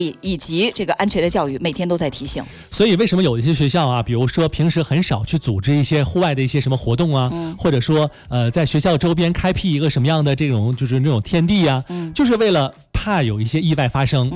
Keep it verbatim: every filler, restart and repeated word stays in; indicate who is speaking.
Speaker 1: 以及这个安全的教育，每天都在提醒。
Speaker 2: 所以为什么有一些学校啊，比如说平时很少去组织一些户外的一些什么活动啊，嗯、或者说呃在学校周边开辟一个什么样的这种就是那种天地啊，嗯、就是为了怕有一些意外发生。